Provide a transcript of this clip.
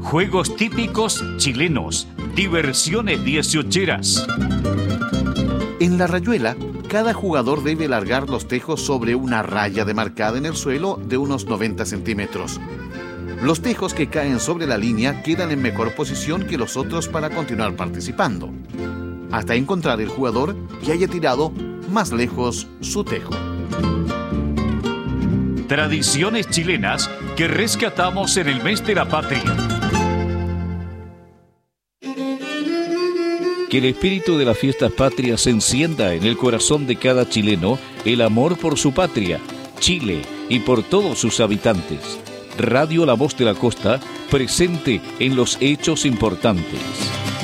juegos típicos chilenos, diversiones dieciocheras. En la rayuela, cada jugador debe largar los tejos sobre una raya demarcada en el suelo de unos 90 centímetros. Los tejos que caen sobre la línea quedan en mejor posición que los otros para continuar participando, hasta encontrar el jugador que haya tirado más lejos su tejo. Tradiciones chilenas que rescatamos en el mes de la patria. Que el espíritu de las fiestas patrias encienda en el corazón de cada chileno el amor por su patria, Chile, y por todos sus habitantes. Radio La Voz de la Costa, presente en los hechos importantes.